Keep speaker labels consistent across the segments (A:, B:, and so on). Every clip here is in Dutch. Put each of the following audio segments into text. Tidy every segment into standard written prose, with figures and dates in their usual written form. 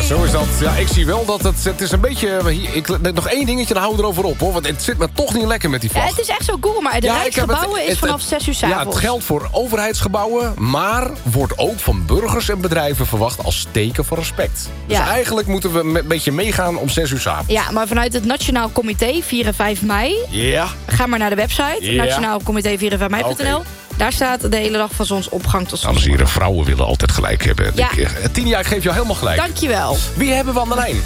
A: Zo is dat. Ja, ik zie wel dat het is een beetje... nog één dingetje, dan houden we erover op, hoor. Want het zit me toch niet lekker met die vlag.
B: Ja, het is echt zo cool, maar de Rijksgebouwen is vanaf 6 uur 's avonds.
A: Ja, het geldt voor overheidsgebouwen, maar wordt ook van burgers en bedrijven verwacht als teken van respect. Dus eigenlijk moeten we een beetje meegaan om 6 uur 's avonds.
B: Ja, maar vanuit het Nationaal Comité 4 en 5 mei...
A: Ja.
B: Ga maar naar de website, nationaalcomité 4 en 5 mei.nl. Okay. Daar staat de hele dag van zonsopgang tot
A: zonsondergang. Dames en heren, vrouwen willen altijd gelijk hebben.
B: Ja.
A: Tinia, ik geef jou helemaal gelijk.
B: Dankjewel.
A: Wie hebben we aan de lijn?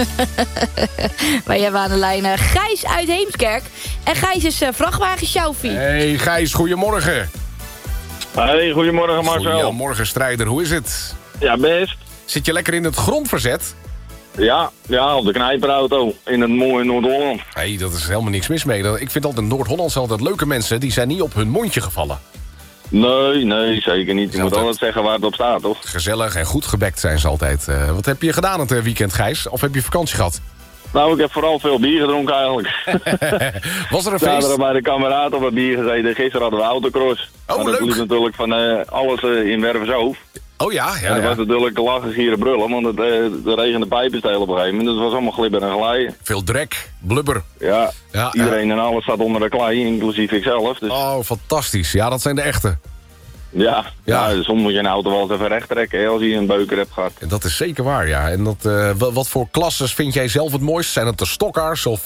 B: Wij hebben aan de lijn Gijs uit Heemskerk. En Gijs is vrachtwagenchauffeur.
A: Hey Gijs, goedemorgen.
C: Hey, goedemorgen Marcel.
A: Goedemorgen strijder, hoe is het?
C: Ja, best.
A: Zit je lekker in het grondverzet?
C: Ja, op de knijperauto in het mooie Noord-Holland.
A: Hey, dat is helemaal niks mis mee. Ik vind altijd Noord-Hollandse altijd leuke mensen, die zijn niet op hun mondje gevallen.
C: Nee, zeker niet. Je moet altijd zeggen waar het op staat, toch?
A: Gezellig en goed gebekt zijn ze altijd. Wat heb je gedaan het weekend, Gijs? Of heb je vakantie gehad?
C: Nou, ik heb vooral veel bier gedronken eigenlijk.
A: Was er een feest?
C: We hadden bij de kameraad op het bier gezeten. Gisteren hadden we autocross.
A: Oh,
C: maar
A: leuk.
C: dat liep natuurlijk van alles in Wervershoofd.
A: Oh ja.
C: En dat was natuurlijk lachen, gieren, brullen. Want het regende pijpenstelen op een gegeven moment. Dus het was allemaal glibber en glijden.
A: Veel drek, blubber.
C: Ja, iedereen en alles zat onder de klei, inclusief ikzelf. Dus...
A: Oh, fantastisch. Ja, dat zijn de echte.
C: Ja, soms moet je een auto wel eens even recht trekken hè, als je een beuker hebt gehad.
A: En dat is zeker waar, ja. En wat voor klasses vind jij zelf het mooist? Zijn het de stokkaars of...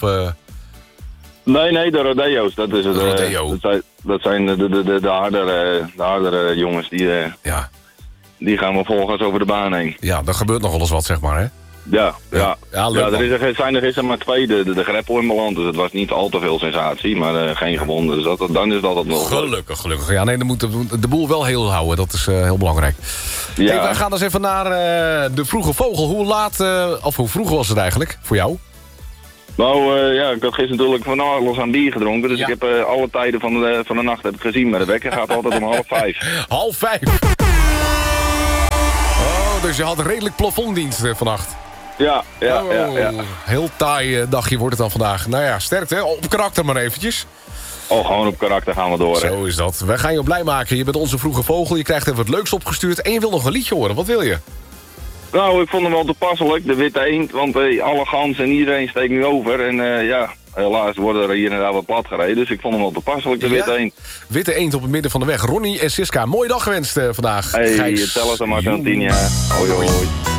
C: Nee, de rodeo's. Dat is het.
A: Rodeo.
C: Dat zijn de hardere jongens die gaan we volgens over de baan heen.
A: Ja, er gebeurt nog wel eens wat, zeg maar, hè?
C: Ja,
A: leuk,
C: zijn er gisteren maar 2 de greppel in beland. Dus het was niet al te veel sensatie, maar geen gewonden. Dus dan is het altijd wel...
A: Gelukkig. Ja, nee, dan moet de boel wel heel houden. Dat is heel belangrijk. Ja. Hey, wij gaan dus even naar de vroege vogel. Hoe laat, of hoe vroeg was het eigenlijk voor jou?
C: Nou, ik had gisteren natuurlijk van alles aan bier gedronken. Dus ik heb alle tijden van de nacht heb ik gezien. Maar de wekker gaat altijd om 4:30.
A: 4:30? Oh, dus je had redelijk plafonddienst vannacht.
C: Ja.
A: Heel taai dagje wordt het dan vandaag. Nou ja, sterkte, op karakter maar eventjes.
C: Oh, gewoon op karakter gaan we door.
A: Zo is dat. Wij gaan je blij maken. Je bent onze vroege vogel. Je krijgt even wat leuks opgestuurd. En je wil nog een liedje horen. Wat wil je?
C: Nou, ik vond hem wel toepasselijk. De witte eend. Want alle ganzen en iedereen steekt nu over. En helaas worden er hier en daar wat plat gereden. Dus ik vond hem wel toepasselijk, de witte eend.
A: Witte eend op het midden van de weg. Ronnie en Siska, mooie dag gewenst vandaag.
C: Hey, tel het dan maar zo'n 10 jaar. Hoi.